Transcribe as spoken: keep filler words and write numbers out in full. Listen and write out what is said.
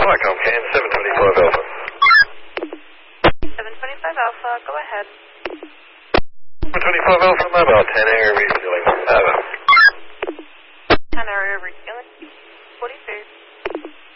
Qualcomm, Can seven twenty-five Alpha. seven twenty-five Alpha, go ahead. seven twenty-five Alpha, mobile ten, air refueling. Over.